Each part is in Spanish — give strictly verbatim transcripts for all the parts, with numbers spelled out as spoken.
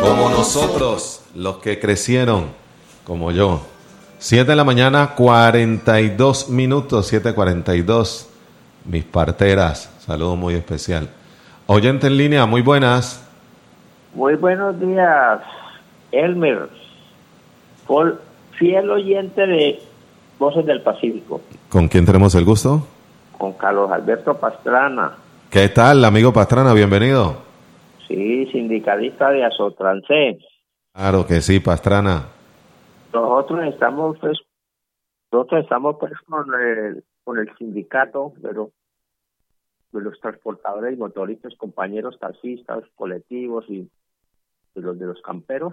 como nosotros, los que crecieron, como yo. Siete de la mañana, cuarenta y dos minutos, siete cuarenta y dos. Mis parteras, saludo muy especial. Oyente en línea, muy buenas. Muy buenos días, Elmer. Por fiel oyente de Voces del Pacífico. ¿Con quién tenemos el gusto? Con Carlos Alberto Pastrana. ¿Qué tal, amigo Pastrana? Bienvenido. Sí, sindicalista de Azotrancé. Claro que sí, Pastrana. Nosotros estamos pues, nosotros estamos pues con el, con el sindicato de los, de los transportadores y motoristas, compañeros taxistas, colectivos y de los de los camperos.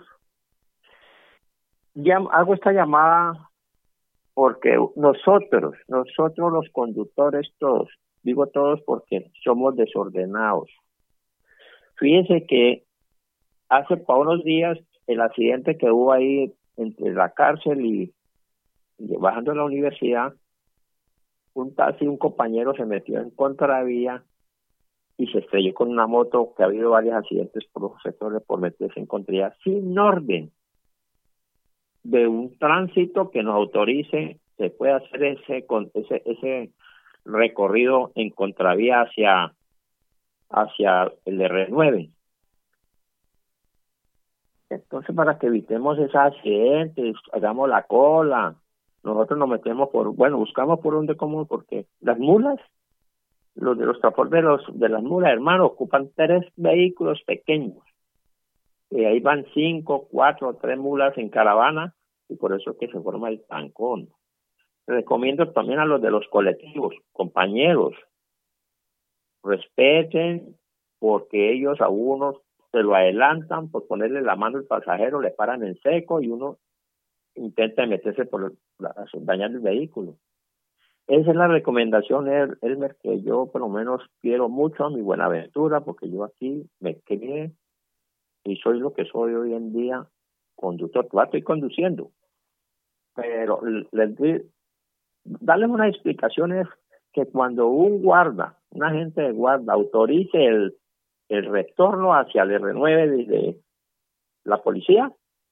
Ya hago esta llamada porque nosotros, nosotros los conductores todos, digo todos porque somos desordenados. Fíjense que hace para unos días el accidente que hubo ahí entre la cárcel y, y bajando a la universidad, un taxi, un compañero se metió en contravía y se estrelló con una moto, que ha habido varios accidentes por los sectores por meterse en contravía sin orden de un tránsito que nos autorice, se puede hacer ese ese ese recorrido en contravía hacia hacia el R nueve. Entonces, para que evitemos esos accidentes, hagamos la cola, nosotros nos metemos por, bueno, buscamos por donde como, porque las mulas, los de los transportes de, los, de las mulas, hermano, ocupan tres vehículos pequeños. Y ahí van cinco, cuatro, tres mulas en caravana, y por eso es que se forma el trancón. Recomiendo también a los de los colectivos, compañeros, respeten, porque ellos a unos se lo adelantan por ponerle la mano al pasajero, le paran en seco y uno intenta meterse por la, dañar el vehículo. Esa es la recomendación, Elmer, que yo por lo menos quiero mucho a mi Buenaventura, porque yo aquí me crié y soy lo que soy hoy en día, conductor. Todavía estoy conduciendo, pero les doy, darles unas explicaciones que cuando un guarda, un agente de guarda autorice el, el retorno hacia el R nueve de la policía,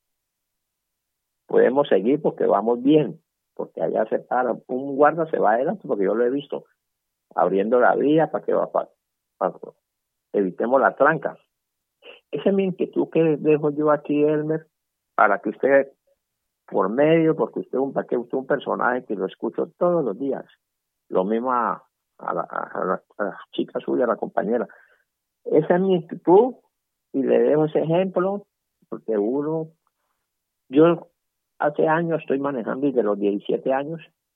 podemos seguir porque vamos bien, porque allá se para, un guarda se va adelante, porque yo lo he visto, abriendo la vía para que va, para, para, evitemos la tranca. Esa es mi inquietud que dejo yo aquí, Elmer, para que usted, por medio, porque usted, un, para que usted un personaje que lo escucho todos los días, lo mismo a, a, la, a, la, a la chica suya, a la compañera. Esa es mi inquietud y le dejo ese ejemplo, porque uno, yo hace años estoy manejando desde los diecisiete años,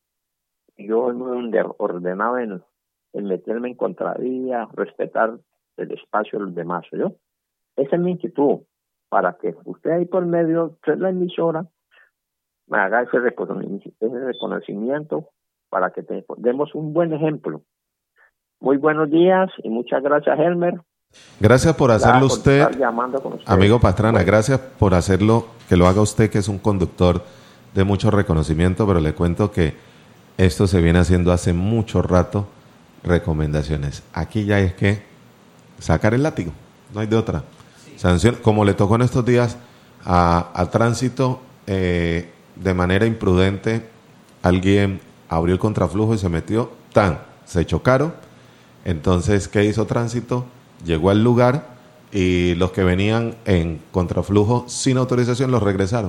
yo muy ordenado en, en meterme en contravía, respetar el espacio de los demás, ¿yo? Esa es mi inquietud, para que usted ahí por medio de la emisora me haga ese reconocimiento, ese reconocimiento para que te, demos un buen ejemplo. Muy buenos días y muchas gracias, Elmer. Gracias por hacerlo usted, usted, amigo Pastrana, bueno. Gracias por hacerlo, que lo haga usted, que es un conductor de mucho reconocimiento, pero le cuento que esto se viene haciendo hace mucho rato, recomendaciones. Aquí ya es que sacar el látigo, no hay de otra. Sí. Sanción, como le tocó en estos días a, a tránsito, eh, de manera imprudente, alguien abrió el contraflujo y se metió, tan, se chocaron. Entonces, ¿qué hizo tránsito? Llegó al lugar y los que venían en contraflujo sin autorización los regresaron.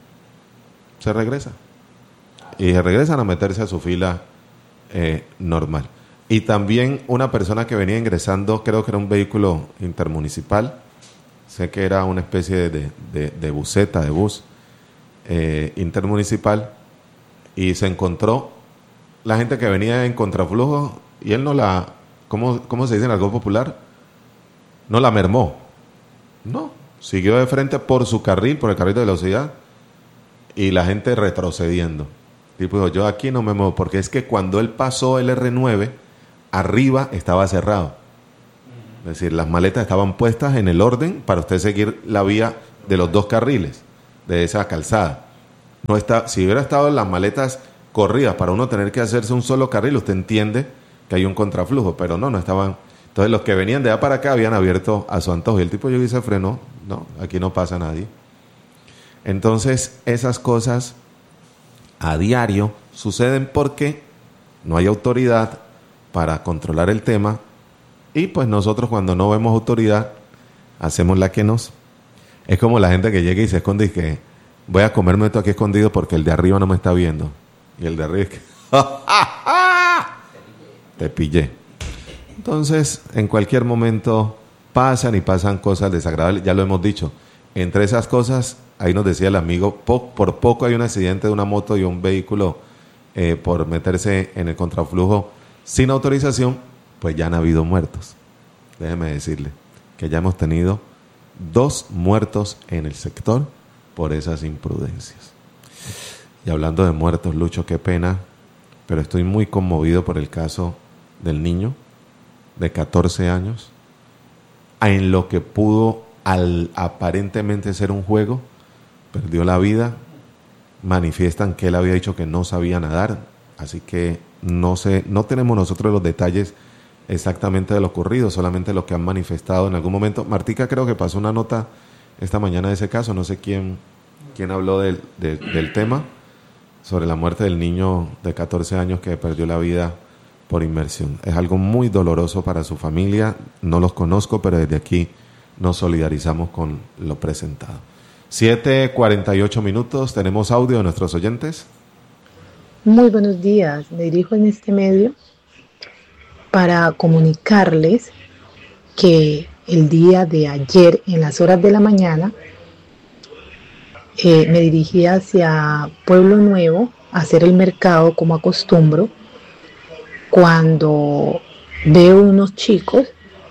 Se regresa. Y se regresan a meterse a su fila eh, normal. Y también una persona que venía ingresando, creo que era un vehículo intermunicipal, sé que era una especie de, de, de buseta, de bus eh, intermunicipal, y se encontró la gente que venía en contraflujo y él no la, ¿cómo, cómo se dice en algo popular? No la mermó, no, siguió de frente por su carril, por el carril de velocidad, y la gente retrocediendo. Tipo dijo, yo aquí no me muevo, porque es que cuando él pasó el R nueve, arriba estaba cerrado. Es decir, las maletas estaban puestas en el orden para usted seguir la vía de los dos carriles de esa calzada. No está, si hubiera estado en las maletas corridas para uno tener que hacerse un solo carril, usted entiende que hay un contraflujo, pero no, no estaban. Entonces los que venían de allá para acá habían abierto a su antojo y el tipo llegó y se frenó, no, aquí no pasa nadie. Entonces, esas cosas a diario suceden porque no hay autoridad para controlar el tema y pues nosotros cuando no vemos autoridad hacemos la que nos... Es como la gente que llega y se esconde y que voy a comerme esto aquí escondido porque el de arriba no me está viendo. Y el de arriba es que... te pillé. Entonces, en cualquier momento pasan y pasan cosas desagradables, ya lo hemos dicho. Entre esas cosas, ahí nos decía el amigo, po- por poco hay un accidente de una moto y un vehículo eh, por meterse en el contraflujo sin autorización, pues ya han habido muertos. Déjeme decirle que ya hemos tenido dos muertos en el sector por esas imprudencias. Y hablando de muertos, Lucho, qué pena, pero estoy muy conmovido por el caso del niño de catorce años, en lo que pudo al aparentemente ser un juego, perdió la vida. Manifiestan que él había dicho que no sabía nadar, así que no sé, no tenemos nosotros los detalles exactamente de lo ocurrido, solamente lo que han manifestado en algún momento. Martica creo que pasó una nota esta mañana de ese caso, no sé quién, quién habló del, del, del tema, sobre la muerte del niño de catorce años que perdió la vida por inmersión. Es algo muy doloroso para su familia, no los conozco, pero desde aquí nos solidarizamos con lo presentado. siete cuarenta y ocho minutos, tenemos audio de nuestros oyentes. Muy buenos días, me dirijo en este medio para comunicarles que el día de ayer, en las horas de la mañana, eh, me dirigí hacia Pueblo Nuevo a hacer el mercado como acostumbro, cuando veo unos chicos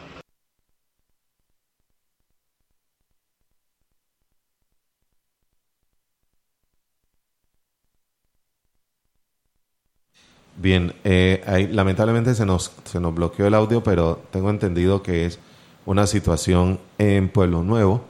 Bien, eh, ahí, lamentablemente se nos, se nos bloqueó el audio, pero tengo entendido que es una situación en Pueblo Nuevo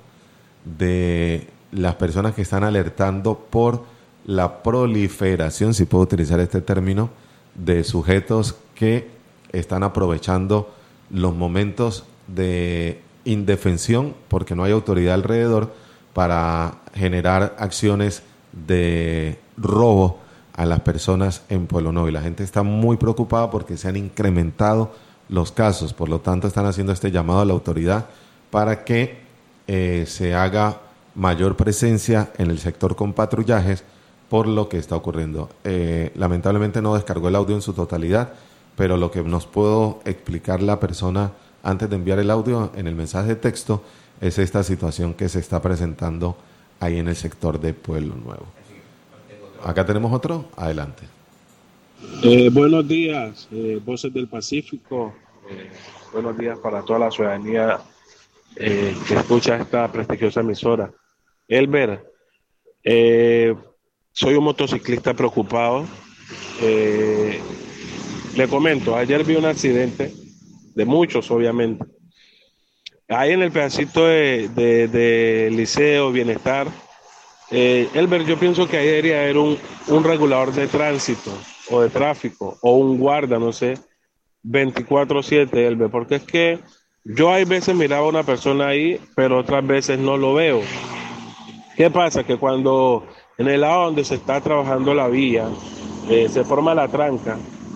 de las personas que están alertando por la proliferación, si puedo utilizar este término, de sujetos que están aprovechando los momentos de indefensión porque no hay autoridad alrededor para generar acciones de robo a las personas en Pueblo Nuevo. Y la gente está muy preocupada porque se han incrementado los casos, por lo tanto están haciendo este llamado a la autoridad para que eh, se haga mayor presencia en el sector con patrullajes por lo que está ocurriendo. Eh, lamentablemente no descargó el audio en su totalidad, pero lo que nos puedo explicar la persona antes de enviar el audio en el mensaje de texto es esta situación que se está presentando ahí en el sector de Pueblo Nuevo. Acá tenemos otro, adelante. Eh, buenos días, eh, Voces del Pacífico. Eh, buenos días para toda la ciudadanía eh, que escucha esta prestigiosa emisora. Elber, eh, soy un motociclista preocupado. Eh, le comento, ayer vi un accidente, de muchos obviamente, ahí en el pedacito de, de, de Liceo, Bienestar. Eh, Elber, yo pienso que ahí debería haber un, un regulador de tránsito o de tráfico o un guarda, no sé, veinticuatro siete, Elber, porque es que yo hay veces miraba a una persona ahí, pero otras veces no lo veo. ¿Qué pasa? Que cuando en el lado donde se está trabajando la vía eh, se forma la tranca,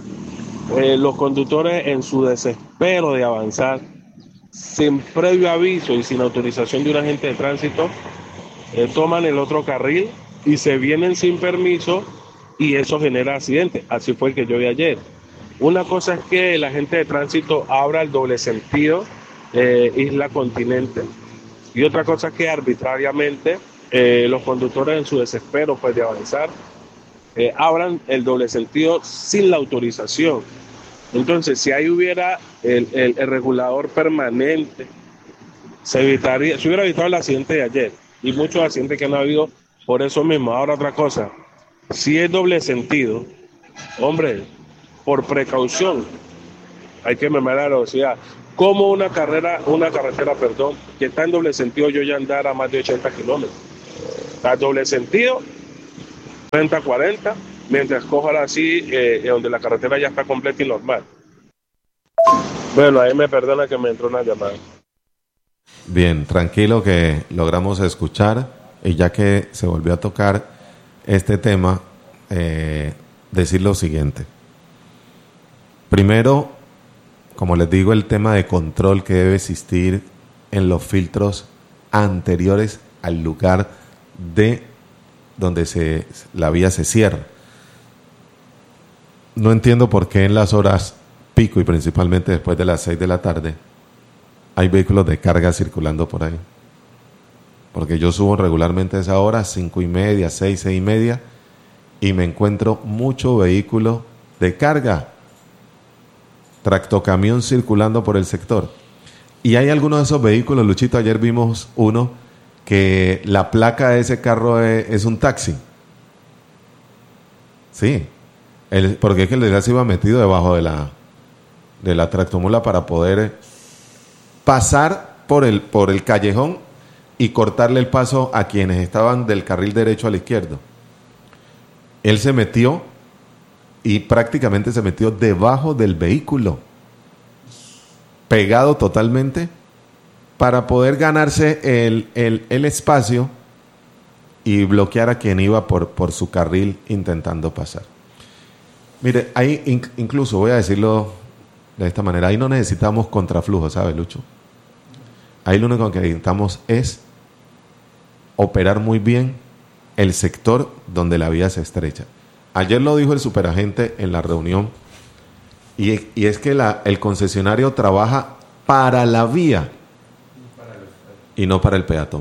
eh, los conductores en su desespero de avanzar, sin previo aviso y sin autorización de un agente de tránsito, Eh, toman el otro carril y se vienen sin permiso y eso genera accidentes. Así fue el que yo vi ayer. Una cosa es que la gente de tránsito abra el doble sentido eh, Isla Continente, y otra cosa es que arbitrariamente eh, los conductores en su desespero pues de avanzar eh, abran el doble sentido sin la autorización. Entonces, si ahí hubiera el, el, el regulador permanente, se evitaría, se hubiera evitado el accidente de ayer y muchos accidentes que han habido por eso mismo. Ahora otra cosa, si es doble sentido, hombre, por precaución hay que mermar la velocidad. Como una carrera, una carretera, perdón, que está en doble sentido, yo ya andar a más de ochenta kilómetros. Está doble sentido, treinta, cuarenta, mientras cojo así, eh, donde la carretera ya está completa y normal. Bueno, ahí me perdona que me entró una llamada. Bien, tranquilo que logramos escuchar, y ya que se volvió a tocar este tema, eh, decir lo siguiente. Primero, como les digo, el tema de control que debe existir en los filtros anteriores al lugar de donde se, la vía se cierra. No entiendo por qué en las horas pico y principalmente después de las seis de la tarde hay vehículos de carga circulando por ahí. Porque yo subo regularmente a esa hora, cinco y media, seis, seis y media, y me encuentro mucho vehículo de carga, tractocamión circulando por el sector. Y hay algunos de esos vehículos, Luchito, ayer vimos uno que la placa de ese carro es, es un taxi. Sí, el, porque es que el desgracia iba metido debajo de la, de la tractomula para poder pasar por el, por el callejón y cortarle el paso a quienes estaban del carril derecho al izquierdo. Él se metió y prácticamente se metió debajo del vehículo, pegado totalmente, para poder ganarse el, el, el espacio y bloquear a quien iba por, por su carril intentando pasar. Mire, ahí inc- incluso voy a decirlo de esta manera, ahí no necesitamos contraflujo, ¿sabe, Lucho? Ahí lo único que necesitamos es operar muy bien el sector donde la vía se estrecha. Ayer lo dijo el superagente en la reunión, y, y es que la, el concesionario trabaja para la vía y no para el peatón.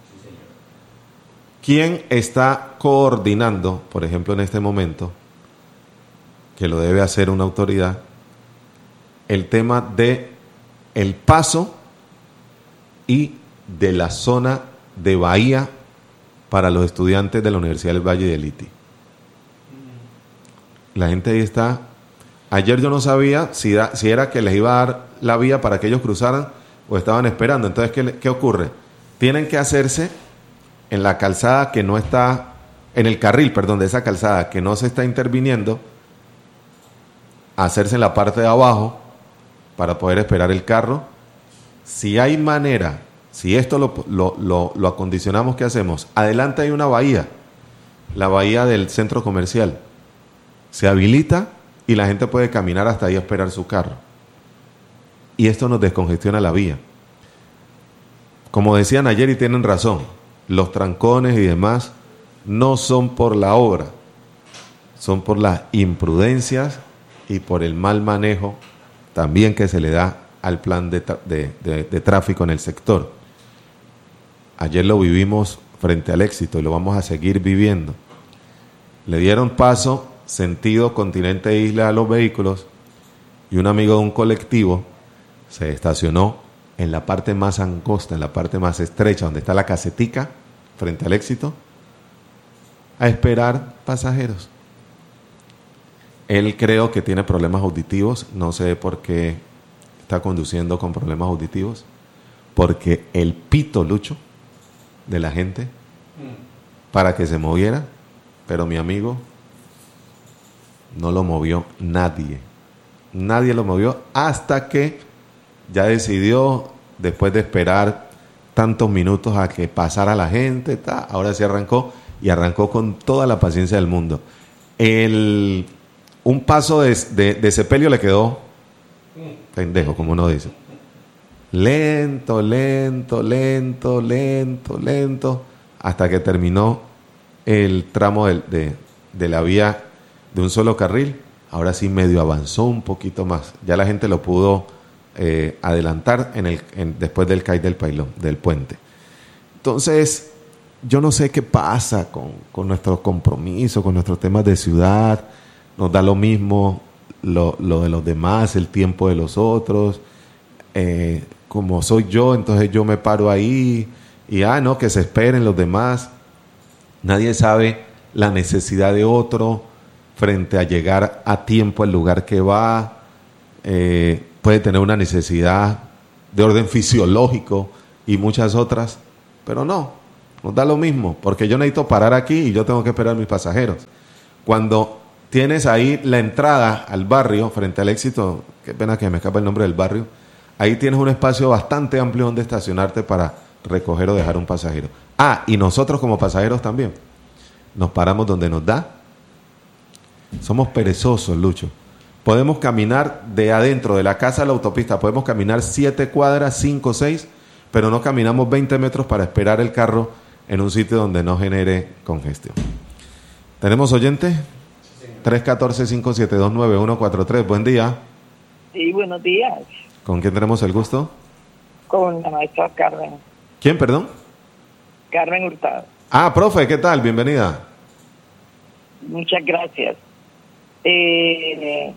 ¿Quién está coordinando, por ejemplo, en este momento, que lo debe hacer una autoridad, el tema de el paso y de la zona de Bahía para los estudiantes de la Universidad del Valle de Liti? La gente ahí está. Ayer yo no sabía si, da, si era que les iba a dar la vía para que ellos cruzaran o estaban esperando. Entonces, ¿qué, qué ocurre? Tienen que hacerse en la calzada que no está, en el carril, perdón, de esa calzada que no se está interviniendo, hacerse en la parte de abajo para poder esperar el carro. Si hay manera, si esto lo, lo, lo, lo acondicionamos, ¿qué hacemos? Adelante hay una bahía, la bahía del centro comercial. Se habilita y la gente puede caminar hasta ahí a esperar su carro. Y esto nos descongestiona la vía. Como decían ayer y tienen razón, los trancones y demás no son por la obra, son por las imprudencias y por el mal manejo también que se le da al plan de, de, de, de tráfico en el sector. Ayer lo vivimos frente al Éxito y lo vamos a seguir viviendo. Le dieron paso sentido continente isla a los vehículos y un amigo de un colectivo se estacionó en la parte más angosta, en la parte más estrecha, donde está la casetica frente al Éxito, a esperar pasajeros. Él creo que tiene problemas auditivos, no sé por qué está conduciendo con problemas auditivos, porque el pito, Lucho, de la gente para que se moviera, pero mi amigo no lo movió nadie. Nadie lo movió hasta que ya decidió, después de esperar tantos minutos a que pasara la gente, ta, ahora sí arrancó, y arrancó con toda la paciencia del mundo. El, un paso de, de, de sepelio le quedó pendejo, como uno dice. Lento, lento, lento, lento, lento, hasta que terminó el tramo de, de, de la vía de un solo carril. Ahora sí medio avanzó un poquito más. Ya la gente lo pudo eh, adelantar en el, en, después del CAI del Pailón, del puente. Entonces, yo no sé qué pasa con, con nuestros compromisos, con nuestros temas de ciudad. Nos da lo mismo lo, lo de los demás, el tiempo de los otros. Eh, como soy yo, entonces yo me paro ahí y, ah, no, que se esperen los demás. Nadie sabe la necesidad de otro frente a llegar a tiempo al lugar que va. Eh, puede tener una necesidad de orden fisiológico y muchas otras, pero no, nos da lo mismo, porque yo necesito parar aquí y yo tengo que esperar a mis pasajeros. Cuando tienes ahí la entrada al barrio, frente al Éxito, qué pena que me escapa el nombre del barrio, Ahí tienes un espacio bastante amplio donde estacionarte para recoger o dejar un pasajero. Ah, y nosotros como pasajeros también. Nos paramos donde nos da. Somos perezosos, Lucho. Podemos caminar de adentro de la casa a la autopista, podemos caminar siete cuadras, cinco, seis, pero no caminamos veinte metros para esperar el carro en un sitio donde no genere congestión. ¿Tenemos oyente? tres uno cuatro, cinco siete dos, nueve uno cuatro tres. Buen día. Sí, buenos días. ¿Con quién tenemos el gusto? Con la maestra Carmen. ¿Quién, perdón? Carmen Hurtado. Ah, profe, ¿qué tal? Bienvenida. Muchas gracias. Eh,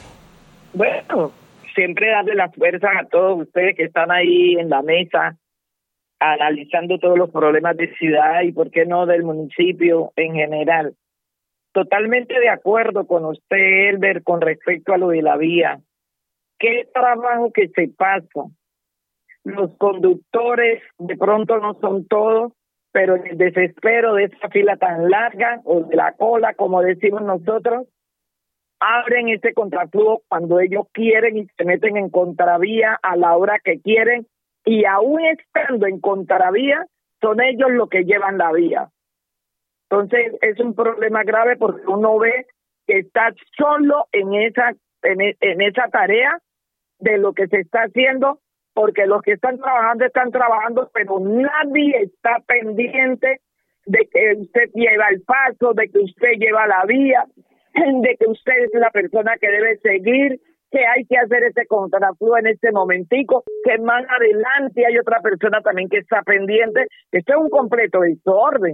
bueno, siempre darle las fuerzas a todos ustedes que están ahí en la mesa analizando todos los problemas de ciudad y por qué no del municipio en general. Totalmente de acuerdo con usted, Elber, con respecto a lo de la vía. Qué trabajo que se pasa. Los conductores de pronto no son todos, pero en el desespero de esa fila tan larga, o de la cola, como decimos nosotros, abren ese contraflujo cuando ellos quieren y se meten en contravía a la hora que quieren, y aún estando en contravía, son ellos los que llevan la vía. Entonces es un problema grave porque uno ve que está solo en esa en, en esa tarea de lo que se está haciendo, porque los que están trabajando están trabajando, pero nadie está pendiente de que usted lleva el paso, de que usted lleva la vía, de que usted es la persona que debe seguir, que hay que hacer ese contraflujo en este momentico, que más adelante hay otra persona también que está pendiente. Esto es un completo desorden.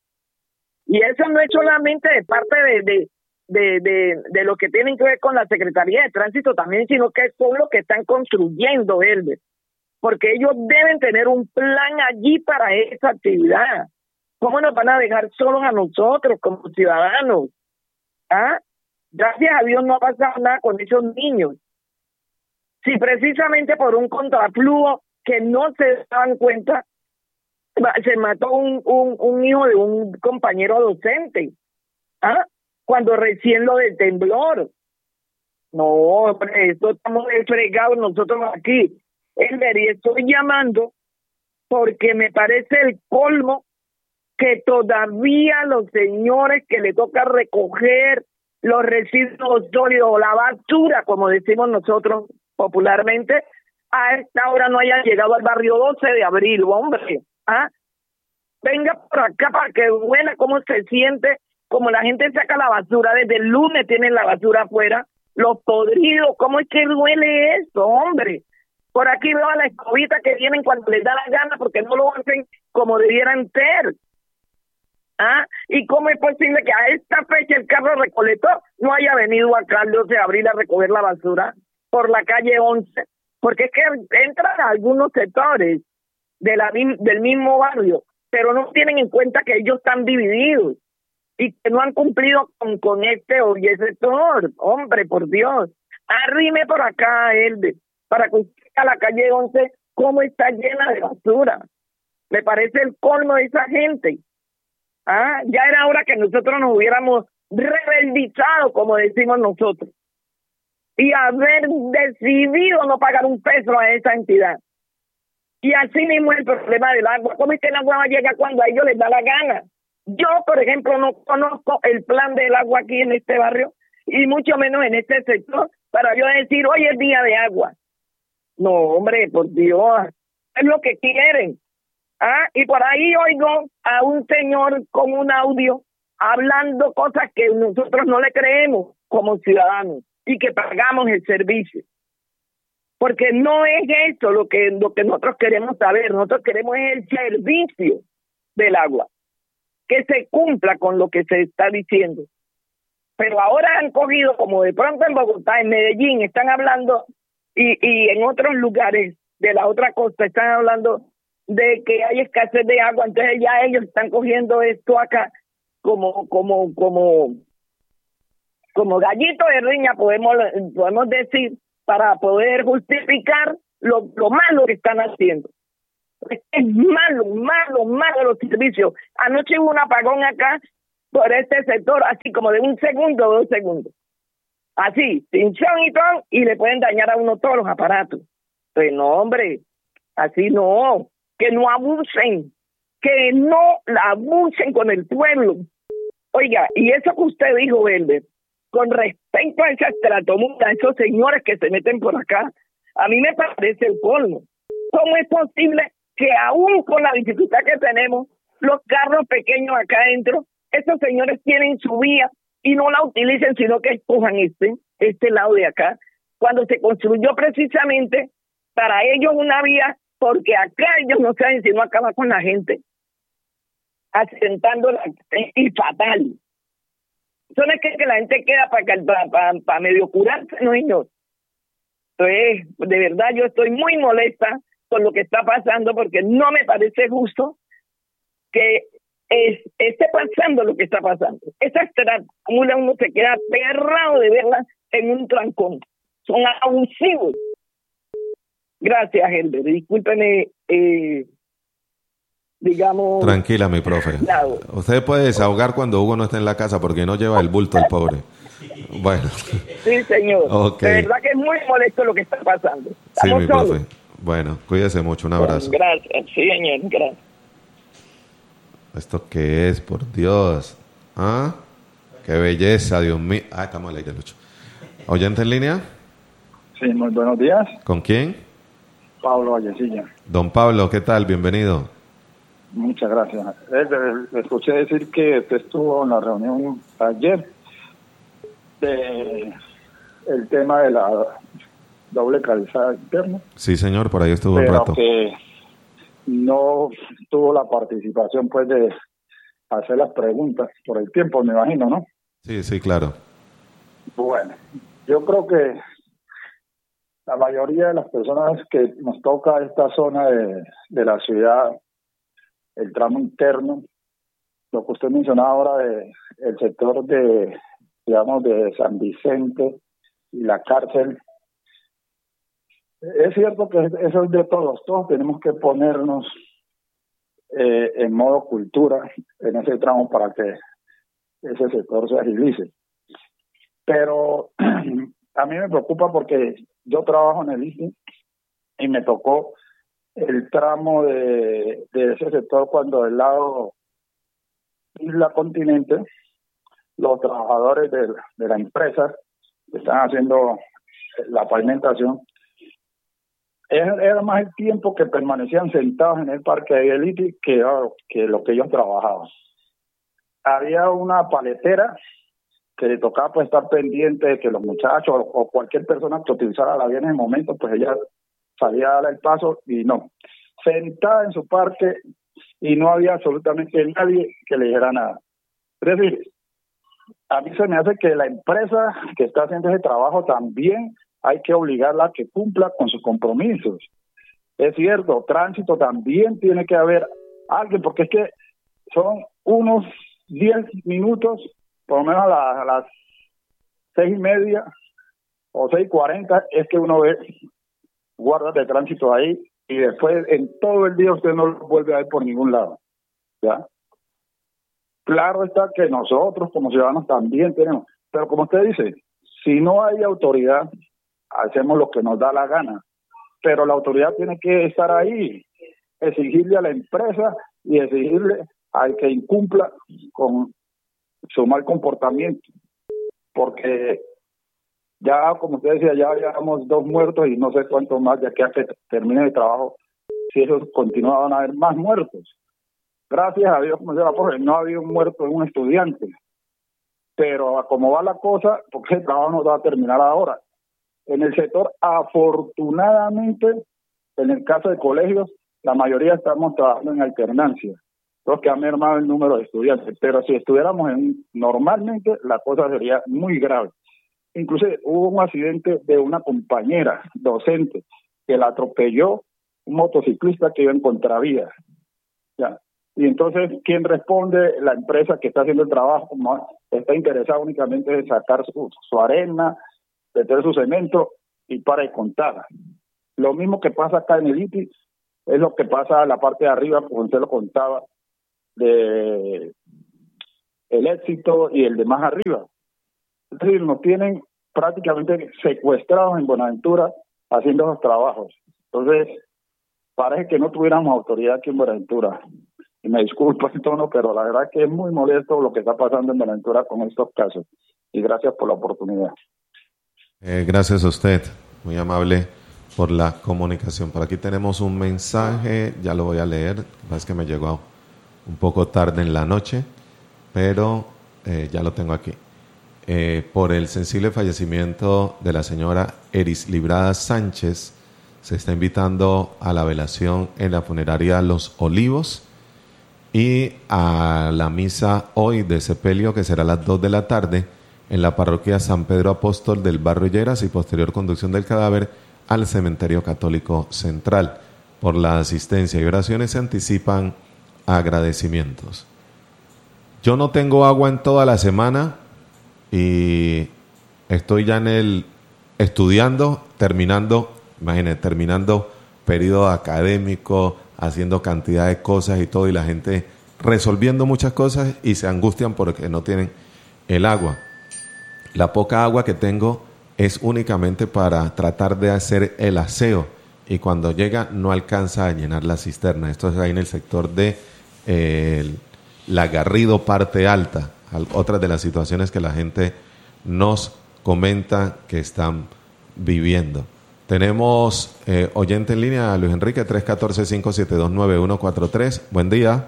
Y eso no es solamente de parte de, de, de, de, de lo que tienen que ver con la Secretaría de Tránsito también, sino que son los que están construyendo, Elber. Porque ellos deben tener un plan allí para esa actividad. ¿Cómo nos van a dejar solos a nosotros como ciudadanos? ¿Ah? Gracias a Dios no ha pasado nada con esos niños. Si precisamente por un contraflujo que no se daban cuenta, se mató un, un, un hijo de un compañero docente, ¿ah? Cuando recién lo del temblor. No, hombre, esto estamos fregados nosotros aquí. Elber, y estoy llamando porque me parece el colmo que todavía los señores que le toca recoger los residuos sólidos, la basura, como decimos nosotros popularmente, a esta hora no hayan llegado al barrio doce de abril, hombre. ¿Ah? Venga por acá para que huela cómo se siente, como la gente saca la basura, desde el lunes tienen la basura afuera, los podridos, ¿cómo es que duele eso, hombre? Por aquí veo a la escobita que vienen cuando les da la gana porque no lo hacen como debieran ser. ¿Ah? ¿Y cómo es posible que a esta fecha el carro recolector no haya venido acá el doce de abril a recoger la basura por la calle once? Porque es que entran a algunos sectores de la, del mismo barrio, pero no tienen en cuenta que ellos están divididos y que no han cumplido con, con este o y ese sector. Hombre, por Dios, arrime por acá, Elbe, para que usted a la calle once, cómo está llena de basura. Me parece el colmo de esa gente. Ah, ya era hora que nosotros nos hubiéramos rebeldizado, como decimos nosotros, y haber decidido no pagar un peso a esa entidad. Y así mismo el problema del agua. ¿Cómo es que el agua llega cuando a ellos les da la gana? Yo, por ejemplo, no conozco el plan del agua aquí en este barrio, y mucho menos en este sector, para yo decir, hoy es día de agua. No, hombre, por Dios, es lo que quieren. Ah, y por ahí oigo a un señor con un audio hablando cosas que nosotros no le creemos como ciudadanos y que pagamos el servicio. Porque no es eso lo que, lo que nosotros queremos saber, nosotros queremos el servicio del agua, que se cumpla con lo que se está diciendo. Pero ahora han cogido, como de pronto en Bogotá, en Medellín, están hablando, y, y en otros lugares de la otra costa están hablando de que hay escasez de agua, entonces ya ellos están cogiendo esto acá como como como como gallito de riña, podemos podemos decir, para poder justificar lo, lo malo que están haciendo. Es malo, malo, malo los servicios. Anoche hubo un apagón acá por este sector, así como de un segundo o dos segundos. Así, pinchón y todo, y le pueden dañar a uno todos los aparatos. Pues no, hombre, así no, que no abusen, que no la abusen con el pueblo. Oiga, y eso que usted dijo, Verde, con respecto a esa estratomula, a esos señores que se meten por acá, a mí me parece el colmo. ¿Cómo es posible que aún con la dificultad que tenemos, los carros pequeños acá adentro, esos señores tienen su vía y no la utilicen, sino que escojan este, este lado de acá, cuando se construyó precisamente para ellos una vía, porque acá ellos no saben si no acaba con la gente, asentándola y fatal. Eso no es que, que la gente queda para para, para, para medio curarse, no, señor. Entonces, de verdad, yo estoy muy molesta con lo que está pasando, porque no me parece justo que es, esté pasando lo que está pasando. Esa estratomula uno se queda aterrado de verla en un trancón. Son abusivos. Gracias, Helder. Discúlpeme, eh, digamos... Tranquila, mi profe. Claro. Usted puede desahogar cuando Hugo no esté en la casa porque no lleva el bulto el pobre. Bueno. Sí, señor. Okay. De verdad que es muy molesto lo que está pasando. Sí, mi solos. profe. Bueno, cuídese mucho. Un abrazo. Bueno, gracias. Sí, señor. Gracias. ¿Esto qué es? Por Dios. ¿Ah? Qué belleza, Dios mío. Ah, estamos al aire, Lucho. ¿Oyente en línea? Sí, muy buenos días. ¿Con quién? Pablo Vallecilla. Don Pablo, ¿qué tal? Bienvenido. Muchas gracias. Eh, le, le escuché decir que usted estuvo en la reunión ayer de el tema de la doble calzada interna. Sí, señor, por ahí estuvo pero un rato. Que no tuvo la participación, pues, de hacer las preguntas por el tiempo, me imagino, ¿no? Sí, sí, claro. Bueno, yo creo que la mayoría de las personas que nos toca esta zona de, de la ciudad, el tramo interno, lo que usted mencionaba ahora de el sector de, digamos, de San Vicente y la cárcel, es cierto que eso es de todos, todos tenemos que ponernos eh, en modo cultura en ese tramo para que ese sector se agilice. Pero a mí me preocupa porque yo trabajo en el I C E y me tocó el tramo de, de ese sector cuando del lado Isla Continente, los trabajadores de, de la empresa que están haciendo la pavimentación, era más el tiempo que permanecían sentados en el parque de Elite que, que lo que ellos trabajaban. Había una paletera que le tocaba pues estar pendiente de que los muchachos o cualquier persona que utilizara la vía en ese momento, pues ella salía a dar el paso y no. Sentada en su parque y no había absolutamente nadie que le dijera nada. Es decir, a mí se me hace que la empresa que está haciendo ese trabajo también hay que obligarla a que cumpla con sus compromisos. Es cierto, tránsito también tiene que haber alguien, porque es que son unos diez minutos, por lo menos a, la, a las seis y media o seis y cuarenta, es que uno ve guardas de tránsito ahí y después en todo el día usted no lo vuelve a ver por ningún lado. ¿Ya? Claro está que nosotros como ciudadanos también tenemos, pero como usted dice, si no hay autoridad, hacemos lo que nos da la gana, pero la autoridad tiene que estar ahí, exigirle a la empresa y exigirle al que incumpla con su mal comportamiento, porque ya, como usted decía, ya llevamos dos muertos y no sé cuántos más de aquí a que termine el trabajo, si eso continúa van a haber más muertos. Gracias a Dios, como decía la profe, no ha habido un muerto en un estudiante, pero a como va la cosa, porque el trabajo no va a terminar ahora. En el sector, afortunadamente, en el caso de colegios, la mayoría estamos trabajando en alternancia, los que han mermado el número de estudiantes, pero si estuviéramos en normalmente, la cosa sería muy grave. Inclusive hubo un accidente de una compañera docente que la atropelló un motociclista que iba en contravía. Ya. Y entonces, ¿quién responde? La empresa que está haciendo el trabajo, ¿no? Está interesada únicamente en sacar su, su arena, meter su cemento y para de contar. Lo mismo que pasa acá en el I T I es lo que pasa a la parte de arriba, como usted lo contaba, de el Éxito y el de más arriba. Es decir, nos tienen prácticamente secuestrados en Buenaventura haciendo esos trabajos. Entonces, parece que no tuviéramos autoridad aquí en Buenaventura. Y me disculpo el tono, pero la verdad que es muy molesto lo que está pasando en Buenaventura con estos casos. Y gracias por la oportunidad. Eh, gracias a usted, muy amable por la comunicación. Por aquí tenemos un mensaje, ya lo voy a leer, es que me llegó un poco tarde en la noche, pero eh, ya lo tengo aquí. Eh, por el sensible fallecimiento de la señora Eris Librada Sánchez, se está invitando a la velación en la funeraria Los Olivos y a la misa hoy de sepelio, que será a las dos de la tarde, en la parroquia San Pedro Apóstol del barrio Lleras, y posterior conducción del cadáver al cementerio católico central. Por la asistencia y oraciones se anticipan agradecimientos. Yo no tengo agua en toda la semana y estoy ya en el estudiando, terminando, imagínense, terminando periodo académico, haciendo cantidad de cosas y todo, y la gente resolviendo muchas cosas y se angustian porque no tienen el agua. La poca agua que tengo es únicamente para tratar de hacer el aseo, y cuando llega no alcanza a llenar la cisterna. Esto es ahí en el sector de eh, el, la Garrido parte alta, otras de las situaciones que la gente nos comenta que están viviendo. Tenemos eh, oyente en línea, Luis Enrique, tres uno cuatro, cinco siete dos, nueve uno cuatro tres. Buen día.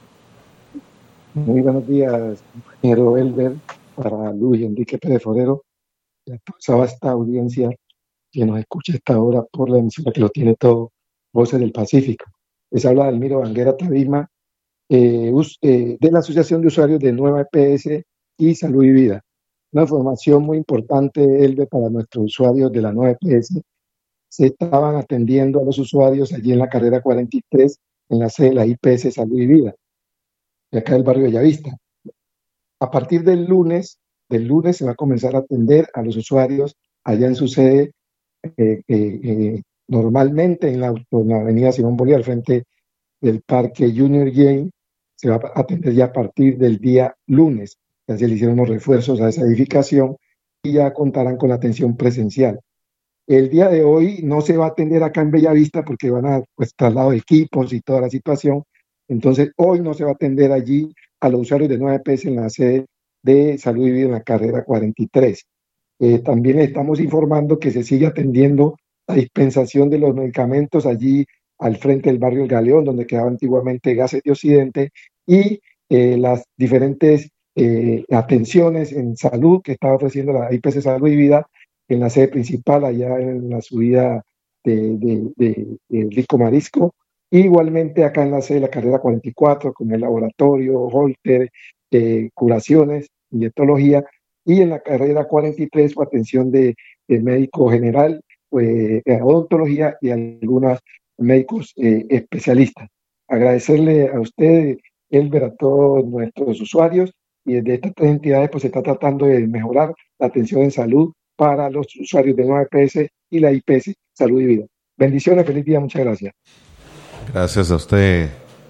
Muy buenos días, compañero Elber, para Luis Enrique Pérez Forero, y a toda esta audiencia que nos escucha a esta hora por la emisora que lo tiene todo, Voces del Pacífico. Les habla Almiro Banguera Tabima, eh, us, eh, de la Asociación de Usuarios de Nueva E P S y Salud y Vida. Una información muy importante, Elber, para nuestros usuarios de la Nueva E P S. Se estaban atendiendo a los usuarios allí en la carrera cuarenta y tres, en la sede de la I P S Salud y Vida, de acá del barrio Bellavista. A partir del lunes, del lunes se va a comenzar a atender a los usuarios allá en su sede, eh, eh, eh, normalmente en la, en la avenida Simón Bolívar, frente del Parque Junior Jane. Se va a atender ya a partir del día lunes. Ya se le hicieron los refuerzos a esa edificación y ya contarán con la atención presencial. El día de hoy no se va a atender acá en Bellavista porque van a pues, traslado de equipos y toda la situación. Entonces, hoy no se va a atender allí a los usuarios de nueve P S en la sede de Salud y Vida en la carrera cuarenta y tres. Eh, también estamos informando que se sigue atendiendo la dispensación de los medicamentos allí al frente del barrio El Galeón, donde quedaba antiguamente Gases de Occidente, y eh, las diferentes eh, atenciones en salud que estaba ofreciendo la I P C Salud y Vida en la sede principal, allá en la subida de, de, de, de Rico Marisco. Igualmente acá en la sede de la carrera cuarenta y cuatro, con el laboratorio, Holter, eh, curaciones, dietología, y en la carrera cuarenta y tres, por atención de, de médico general, pues, odontología y algunos médicos eh, especialistas. Agradecerle a usted, Elber, a todos nuestros usuarios, y desde estas tres entidades pues se está tratando de mejorar la atención en salud para los usuarios de nueve P S y la I P S Salud y Vida. Bendiciones, feliz día, muchas gracias. Gracias a usted,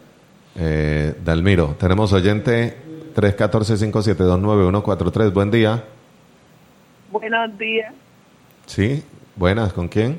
eh, Dalmiro. Tenemos oyente tres uno cuatro, cinco siete dos, nueve uno cuatro tres. Buen día. Buenos días. Sí, buenas, ¿con quién?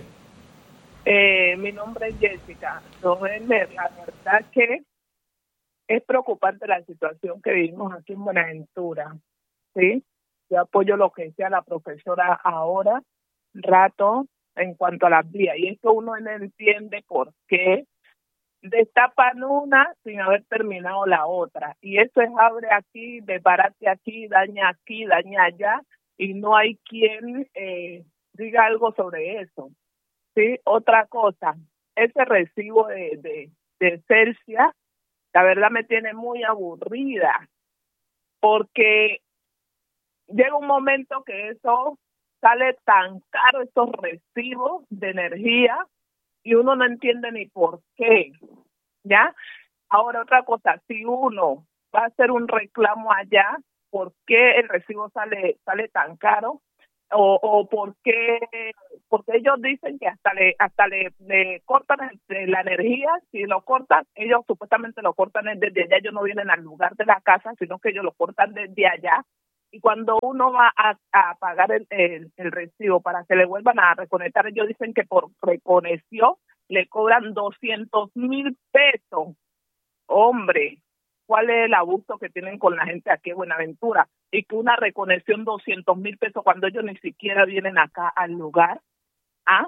Eh, mi nombre es Jessica. No, es la verdad que es preocupante la situación que vivimos aquí en Buenaventura, ¿sí? Yo apoyo lo que decía la profesora ahora, rato, en cuanto a las vías. Y esto uno no entiende por qué destapan una sin haber terminado la otra. Y esto es abre aquí, desbarate aquí, daña aquí, daña allá, y no hay quien eh, diga algo sobre eso. ¿Sí? Otra cosa, ese recibo de, de, de Celsia, la verdad me tiene muy aburrida, porque llega un momento que eso sale tan caro, estos recibos de energía, y uno no entiende ni por qué, ¿ya? Ahora, otra cosa, si uno va a hacer un reclamo allá, ¿por qué el recibo sale sale tan caro? O, o por qué, porque ellos dicen que hasta le hasta le, le cortan el, la energía. Si lo cortan, ellos supuestamente lo cortan desde allá, ellos no vienen al lugar de la casa, sino que ellos lo cortan desde allá. Y cuando uno va a, a pagar el, el, el recibo para que le vuelvan a reconectar, ellos dicen que por reconexión le cobran doscientos mil pesos. Hombre, ¿cuál es el abuso que tienen con la gente aquí en Buenaventura? Y que una reconexión doscientos mil pesos cuando ellos ni siquiera vienen acá al lugar. ¿Ah?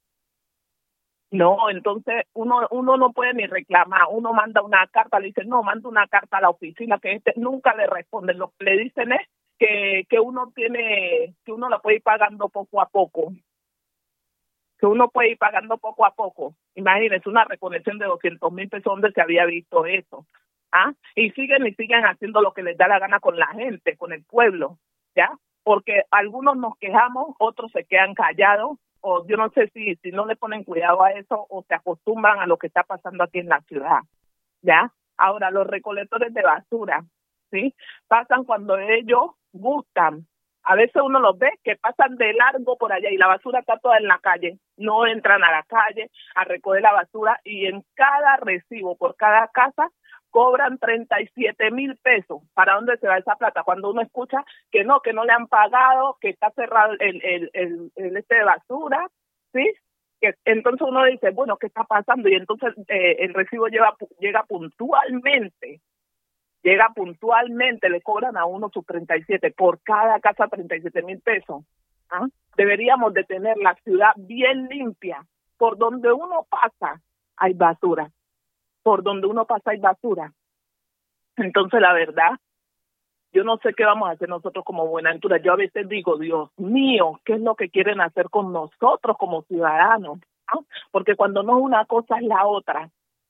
No, entonces uno uno no puede ni reclamar, uno manda una carta, le dicen, no, manda una carta a la oficina, que este nunca le responden, lo que le dicen es que, que uno tiene, que uno la puede ir pagando poco a poco, que uno puede ir pagando poco a poco. Imagínense, una reconexión de doscientos mil pesos, ¿dónde se había visto eso? ¿Ah? Y siguen y siguen haciendo lo que les da la gana con la gente, con el pueblo, ¿ya? Porque algunos nos quejamos, otros se quedan callados, o yo no sé si si no le ponen cuidado a eso o se acostumbran a lo que está pasando aquí en la ciudad, ¿ya? Ahora, los recolectores de basura, ¿sí? Pasan cuando ellos gustan. A veces uno los ve que pasan de largo por allá y la basura está toda en la calle. No entran a la calle a recoger la basura y en cada recibo por cada casa cobran treinta y siete mil pesos. ¿Para dónde se va esa plata? Cuando uno escucha que no, que no le han pagado, que está cerrado el, el, el, el este de basura, ¿sí? Que entonces uno dice, bueno, ¿qué está pasando? Y entonces eh, el recibo lleva, llega puntualmente, llega puntualmente, le cobran a uno sus treinta y siete, por cada casa treinta y siete mil pesos. ¿Ah? Deberíamos de tener la ciudad bien limpia. Por donde uno pasa hay basura. Por donde uno pasa hay basura. Entonces, la verdad, yo no sé qué vamos a hacer nosotros como Buenaventura. Yo a veces digo, Dios mío, ¿qué es lo que quieren hacer con nosotros como ciudadanos? ¿Ah? Porque cuando no es una cosa es la otra.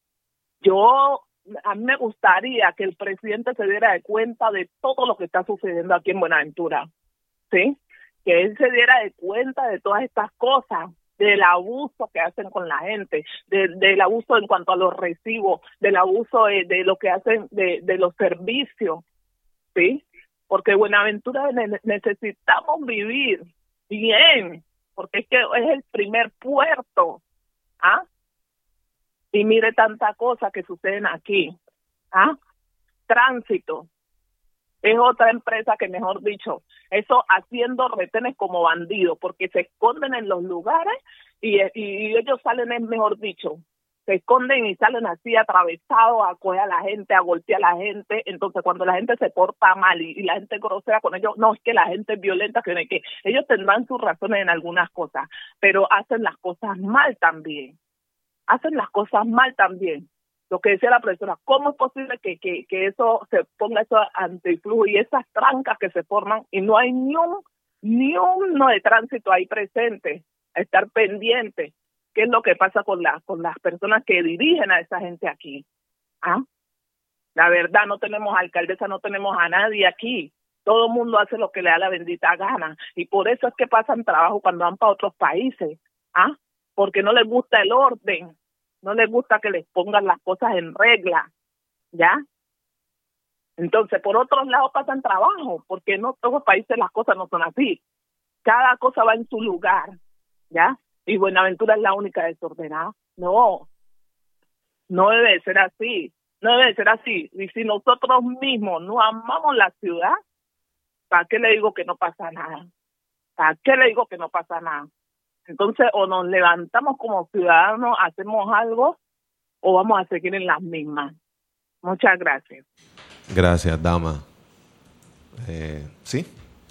Yo, a mí me gustaría que el presidente se diera de cuenta de todo lo que está sucediendo aquí en Buenaventura, ¿sí? Que él se diera de cuenta de todas estas cosas, del abuso que hacen con la gente, de, del abuso en cuanto a los recibos, del abuso de, de lo que hacen de, de los servicios, ¿sí? Porque Buenaventura ne- necesitamos vivir bien, porque es que es el primer puerto, ¿ah? Y mire tanta cosa que suceden aquí, ¿ah? Tránsito. Es otra empresa que, mejor dicho, eso haciendo retenes como bandidos, porque se esconden en los lugares y, y ellos salen, es mejor dicho, se esconden y salen así atravesados a coger a la gente, a golpear a la gente. Entonces, cuando la gente se porta mal y, y la gente grosera con ellos, no, es que la gente es violenta, que, que ellos tendrán sus razones en algunas cosas, pero hacen las cosas mal también. Hacen las cosas mal también. Lo que decía la profesora, ¿cómo es posible que, que, que eso se ponga eso antiflujo y esas trancas que se forman y no hay ni un ni uno de tránsito ahí presente, a estar pendiente? ¿Qué es lo que pasa con las con las personas que dirigen a esa gente aquí? ¿Ah? La verdad, no tenemos alcaldesa, no tenemos a nadie aquí. Todo el mundo hace lo que le da la bendita gana y por eso es que pasan trabajo cuando van para otros países. ¿Ah? Porque no les gusta el orden. No les gusta que les pongan las cosas en regla, ¿ya? Entonces, por otros lados pasan trabajo, porque no todos los países las cosas no son así. Cada cosa va en su lugar, ¿ya? Y Buenaventura es la única desordenada. No, no debe ser así, no debe ser así. Y si nosotros mismos no amamos la ciudad, ¿para qué le digo que no pasa nada? ¿Para qué le digo que no pasa nada? Entonces, o nos levantamos como ciudadanos, hacemos algo, o vamos a seguir en las mismas. Muchas gracias. Gracias, dama. Eh, ¿Sí?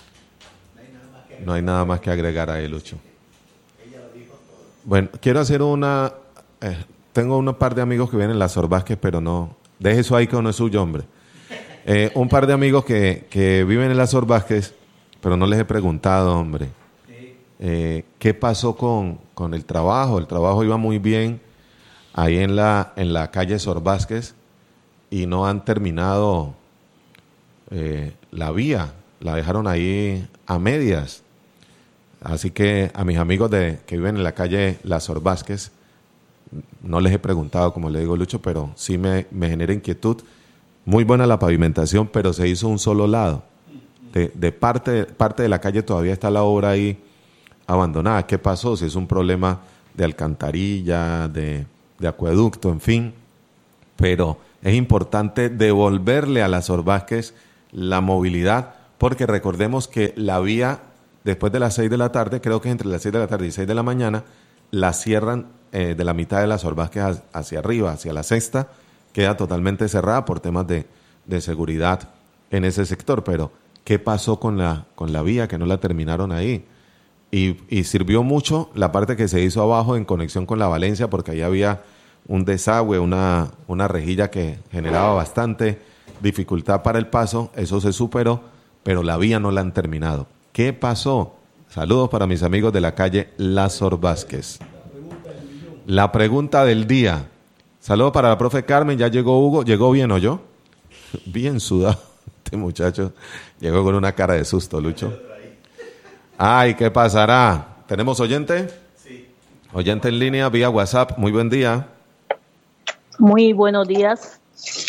No hay nada más que agregar ahí, Lucho. Bueno, quiero hacer una... Eh, tengo un par de amigos que vienen en las Sor Vázquez, pero no... Deje eso ahí que no es suyo, hombre. Eh, un par de amigos que, que viven en las Sor Vázquez, pero no les he preguntado, hombre. Eh, ¿Qué pasó con, con el trabajo? El trabajo iba muy bien ahí en la, en la calle Sor Vázquez y no han terminado eh, la vía. La dejaron ahí a medias. Así que a mis amigos de, que viven en la calle La Sor Vázquez, no les he preguntado, como le digo Lucho, pero sí me, me genera inquietud. Muy buena la pavimentación, pero se hizo un solo lado. De, de parte, parte de la calle todavía está la obra ahí abandonada. ¿Qué pasó? Si es un problema de alcantarilla, de, de acueducto, en fin. Pero es importante devolverle a las Sor Vázquez la movilidad, porque recordemos que la vía, después de las seis de la tarde, creo que es entre las seis de la tarde y seis de la mañana, la cierran eh, de la mitad de las Orbasques hacia arriba, hacia la sexta, queda totalmente cerrada por temas de, de seguridad en ese sector. Pero, ¿qué pasó con la, con la vía que no la terminaron ahí? Y, y sirvió mucho la parte que se hizo abajo en conexión con la Valencia, porque ahí había un desagüe, una, una rejilla que generaba bastante dificultad para el paso. Eso se superó, pero la vía no la han terminado. ¿Qué pasó? Saludos para mis amigos de la calle Lázaro Vázquez. La pregunta del día. Saludos para la profe Carmen. Ya llegó Hugo. ¿Llegó bien o yo? Bien sudado. Este muchacho llegó con una cara de susto, Lucho. Ay, ¿qué pasará? ¿Tenemos oyente? Sí. Oyente en línea vía WhatsApp. Muy buen día. Muy buenos días.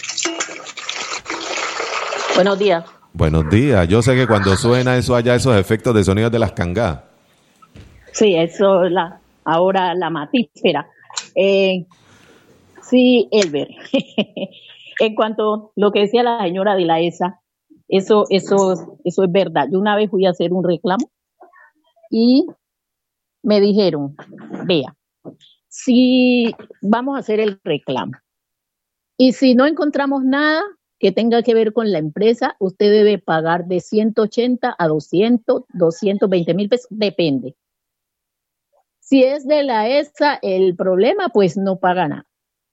Buenos días. Buenos días. Yo sé que cuando suena eso allá, esos efectos de sonidos de las cangadas. Sí, eso es la, ahora la matífera. Eh, sí, Elber. En cuanto a lo que decía la señora de la E S A, eso, eso, eso es verdad. Yo una vez fui a hacer un reclamo y me dijeron, vea, si vamos a hacer el reclamo y si no encontramos nada que tenga que ver con la empresa, usted debe pagar de ciento ochenta a doscientos, doscientos veinte mil pesos, depende. Si es de la E S A el problema, pues no paga nada.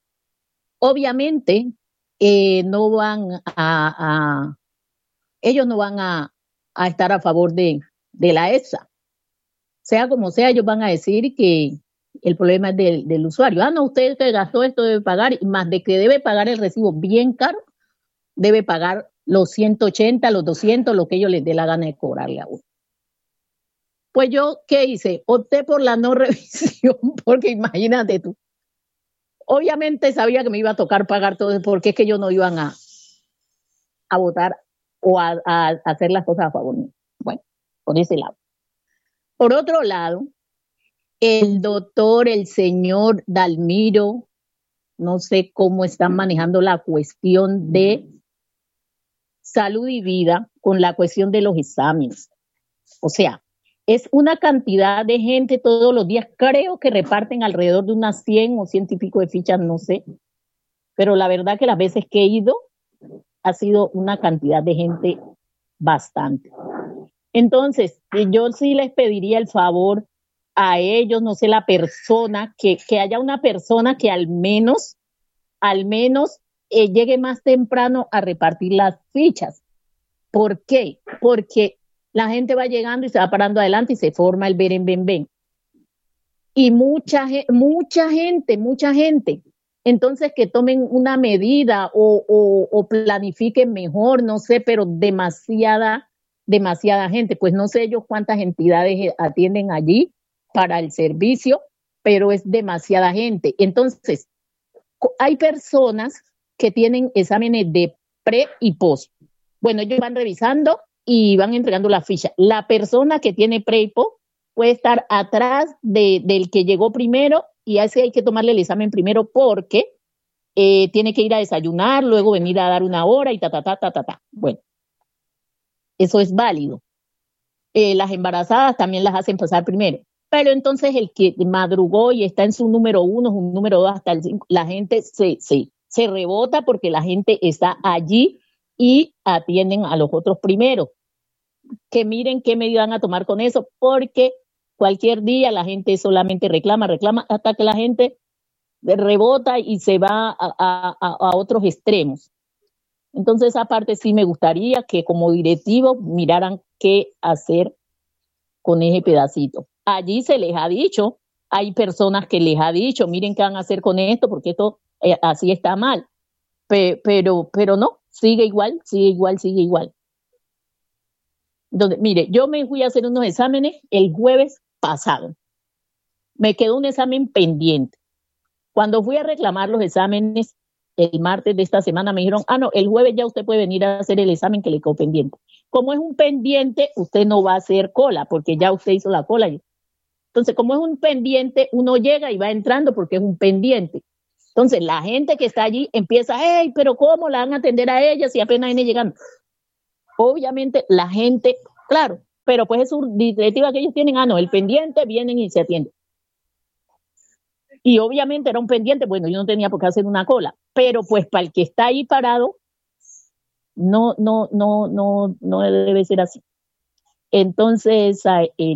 Obviamente, eh, no van a, a, ellos no van a, a estar a favor de, de la E S A. Sea como sea, ellos van a decir que el problema es del, del usuario. Ah, no, usted que gastó esto debe pagar, y más de que debe pagar el recibo bien caro, debe pagar los ciento ochenta, los doscientos, lo que ellos les dé la gana de cobrarle a uno. Pues yo, ¿qué hice? Opté por la no revisión, porque imagínate tú. Obviamente sabía que me iba a tocar pagar todo eso, porque es que ellos no iban a, a votar o a, a hacer las cosas a favor mío. Bueno, por ese lado. Por otro lado, el doctor, el señor Dalmiro, no sé cómo están manejando la cuestión de salud y vida con la cuestión de los exámenes. O sea, es una cantidad de gente todos los días. Creo que reparten alrededor de unas cien o ciento y pico de fichas, no sé. Pero la verdad que las veces que he ido ha sido una cantidad de gente bastante. Entonces, yo sí les pediría el favor a ellos, no sé, la persona, que, que haya una persona que al menos, al menos eh, llegue más temprano a repartir las fichas. ¿Por qué? Porque la gente va llegando y se va parando adelante y se forma el ven, ven, ven. Y mucha, mucha gente, mucha gente. Entonces, que tomen una medida o, o, o planifiquen mejor, no sé, pero demasiada, demasiada gente. Pues no sé yo cuántas entidades atienden allí para el servicio, pero es demasiada gente. Entonces, hay personas que tienen exámenes de pre y post. Bueno, ellos van revisando y van entregando la ficha. La persona que tiene pre y post puede estar atrás de, del que llegó primero, y a ese hay que tomarle el examen primero porque eh, tiene que ir a desayunar, luego venir a dar una hora y ta, ta, ta, ta, ta, ta. Bueno, eso es válido. Eh, las embarazadas también las hacen pasar primero. Pero entonces el que madrugó y está en su número uno, su número dos, hasta el cinco, la gente se, se, se rebota porque la gente está allí y atienden a los otros primero. Que miren qué medida van a tomar con eso, porque cualquier día la gente solamente reclama, reclama, hasta que la gente rebota y se va a, a, a otros extremos. Entonces, esa parte sí me gustaría que como directivos miraran qué hacer con ese pedacito. Allí se les ha dicho, hay personas que les ha dicho, miren qué van a hacer con esto, porque esto eh, así está mal. Pe, pero, pero no, sigue igual, sigue igual, sigue igual. Entonces, mire, yo me fui a hacer unos exámenes el jueves pasado. Me quedó un examen pendiente. Cuando fui a reclamar los exámenes el martes de esta semana, me dijeron, ah, no, el jueves ya usted puede venir a hacer el examen que le quedó pendiente. Como es un pendiente, usted no va a hacer cola, porque ya usted hizo la cola. Entonces, como es un pendiente, uno llega y va entrando porque es un pendiente. Entonces, la gente que está allí empieza, hey, pero ¿cómo la van a atender a ella si apenas viene llegando? Obviamente, la gente, claro, pero pues es su directiva que ellos tienen, ah, no, el pendiente, vienen y se atienden. Y obviamente era un pendiente, bueno, yo no tenía por qué hacer una cola, pero pues para el que está ahí parado, no, no, no, no, no debe ser así. Entonces,